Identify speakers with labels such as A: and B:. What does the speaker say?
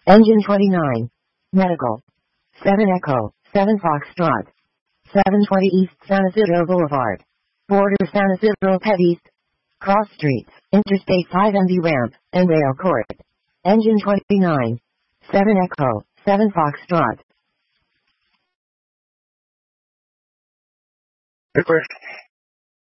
A: Engine 29. Medical. 7 Echo, 7 Foxtrot. 720 East San Isidro Boulevard. Border San Isidro Pet East. Cross Streets, Interstate 5 MD Ramp, and Rail Court. Engine 29. 7 Echo, 7 Foxtrot.
B: Request